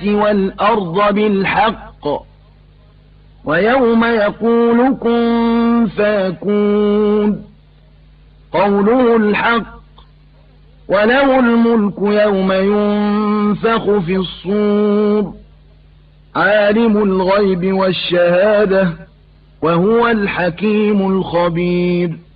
والأرض بالحق ويوم يقول كن فيكون قوله الحق وله الملك يوم ينفخ في الصور عالم الغيب والشهادة وهو الحكيم الخبير.